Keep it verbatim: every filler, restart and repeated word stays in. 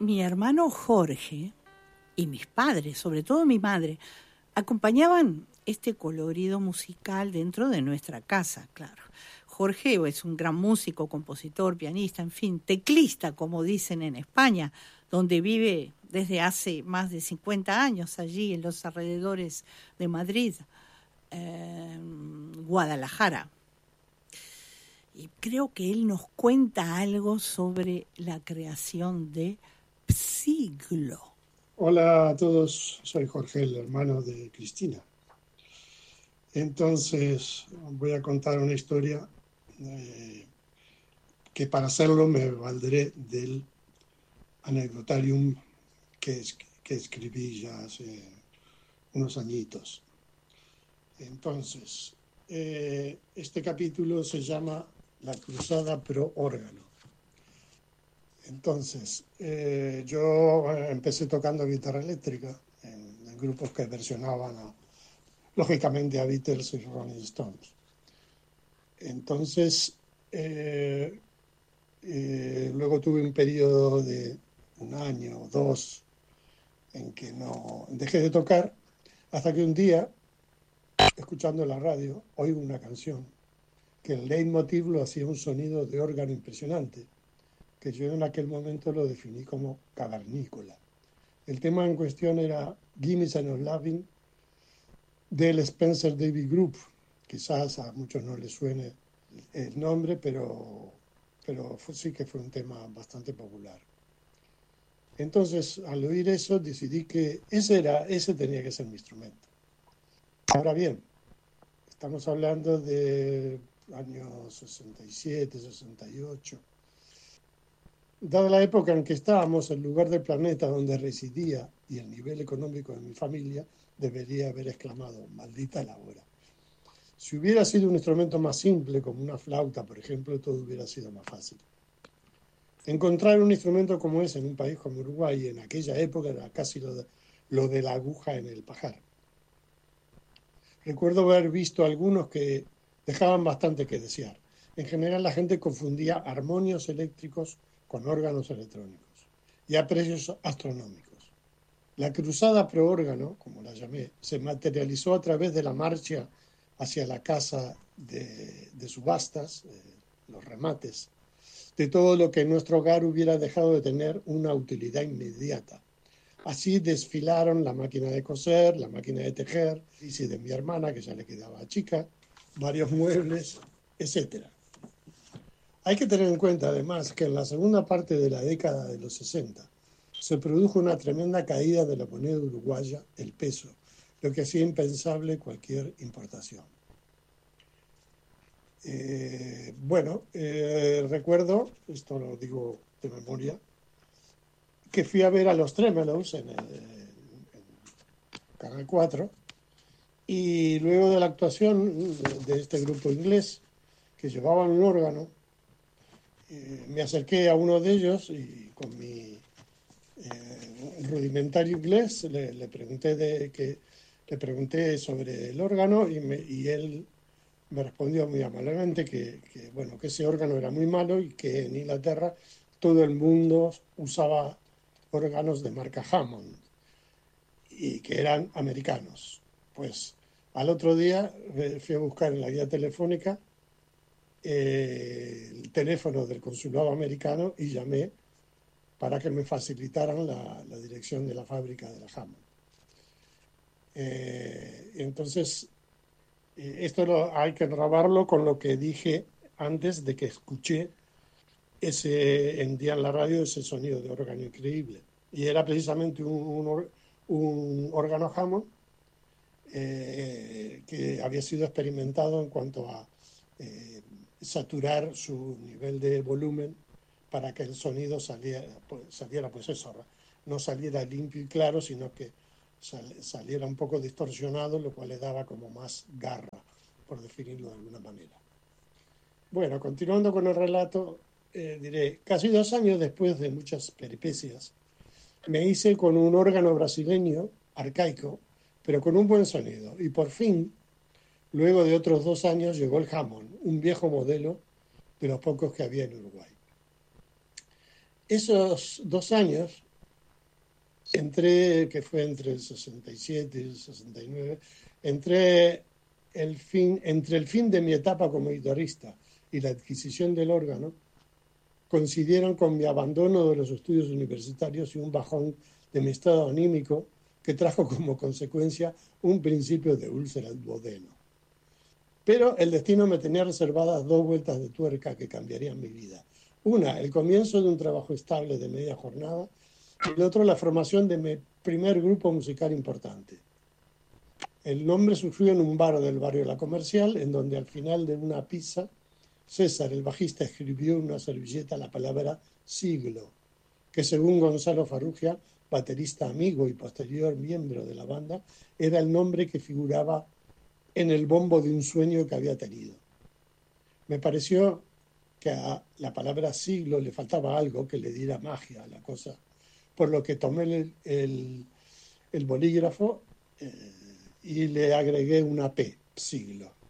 Mi hermano Jorge y mis padres, sobre todo mi madre, acompañaban este colorido musical dentro de nuestra casa, claro. Jorge es un gran músico, compositor, pianista, en fin, teclista, como dicen en España, donde vive desde hace más de cincuenta años, allí en los alrededores de Madrid, eh, Guadalajara. Y creo que él nos cuenta algo sobre la creación de Siglo. Hola a todos, soy Jorge, el hermano de Cristina. Entonces voy a contar una historia eh, que para hacerlo me valdré del anecdotarium que, es, que escribí ya hace unos añitos. Entonces, eh, este capítulo se llama La Cruzada Pro Órgano. Entonces, eh, yo empecé tocando guitarra eléctrica en, en grupos que versionaban, a, lógicamente, a Beatles y Rolling Stones. Entonces, eh, eh, luego tuve un periodo de un año o dos en que no dejé de tocar, hasta que un día, escuchando la radio, oigo una canción que el leitmotiv lo hacía un sonido de órgano impresionante, que yo en aquel momento lo definí como cavernícola. El tema en cuestión era Gimme Sign of Loving del Spencer Davis Group. Quizás a muchos no les suene el nombre, pero, pero sí que fue un tema bastante popular. Entonces, al oír eso, decidí que ese, era, ese tenía que ser mi instrumento. Ahora bien, estamos hablando de años sesenta y siete, sesenta y ocho. Dada la época en que estábamos, el lugar del planeta donde residía y el nivel económico de mi familia, debería haber exclamado, maldita la hora. Si hubiera sido un instrumento más simple, como una flauta, por ejemplo, todo hubiera sido más fácil. Encontrar un instrumento como ese en un país como Uruguay en aquella época era casi lo de, lo de la aguja en el pajar. Recuerdo haber visto algunos que dejaban bastante que desear. En general, la gente confundía armonios eléctricos con órganos electrónicos y a precios astronómicos. La cruzada pro órgano, como la llamé, se materializó a través de la marcha hacia la casa de, de subastas, eh, los remates, de todo lo que en nuestro hogar hubiera dejado de tener una utilidad inmediata. Así desfilaron la máquina de coser, la máquina de tejer, y si de mi hermana, que ya le quedaba chica, varios muebles, etcétera. Hay que tener en cuenta, además, que en la segunda parte de la década de los sesenta se produjo una tremenda caída de la moneda uruguaya, el peso, lo que hacía impensable cualquier importación. Eh, bueno, eh, recuerdo, esto lo digo de memoria, que fui a ver a los Tremelows en, el, en Canal cuatro, y luego de la actuación de este grupo inglés que llevaban un órgano, eh, me acerqué a uno de ellos y con mi eh, rudimentario inglés le, le pregunté de que le pregunté sobre el órgano y, me, y él me respondió muy amablemente que, que bueno que ese órgano era muy malo y que en Inglaterra todo el mundo usaba órganos de marca Hammond y que eran americanos. Pues al otro día fui a buscar en la guía telefónica eh, el teléfono del consulado americano y llamé para que me facilitaran la, la dirección de la fábrica de la Hammond. Eh, entonces, eh, esto lo, hay que grabarlo con lo que dije antes de que escuché ese, en día en la radio ese sonido de órgano increíble. Y era precisamente un, un, un órgano Hammond eh, que había sido experimentado en cuanto a eh, saturar su nivel de volumen para que el sonido saliera, pues, saliera, pues eso, no saliera limpio y claro, sino que sal, saliera un poco distorsionado, lo cual le daba como más garra, por definirlo de alguna manera. Bueno, continuando con el relato, eh, diré, casi dos años después de muchas peripecias, me hice con un órgano brasileño, arcaico, pero con un buen sonido. Y por fin, luego de otros dos años, llegó el Hammond, un viejo modelo de los pocos que había en Uruguay. Esos dos años entré, que fue entre el sesenta y siete y el sesenta y nueve, entré el fin, entre el fin de mi etapa como guitarrista y la adquisición del órgano, coincidieron con mi abandono de los estudios universitarios y un bajón de mi estado anímico que trajo como consecuencia un principio de úlcera al duodeno. Pero el destino me tenía reservadas dos vueltas de tuerca que cambiarían mi vida. Una, el comienzo de un trabajo estable de media jornada, y el otro, la formación de mi primer grupo musical importante. El nombre surgió en un bar del barrio La Comercial, en donde al final de una pizza, César, el bajista, escribió en una servilleta la palabra siglo, que según Gonzalo Farrugia, baterista amigo y posterior miembro de la banda, era el nombre que figuraba en el bombo de un sueño que había tenido. Me pareció que a la palabra siglo le faltaba algo que le diera magia a la cosa, por lo que tomé el, el, el bolígrafo eh, y le agregué una P, siglo.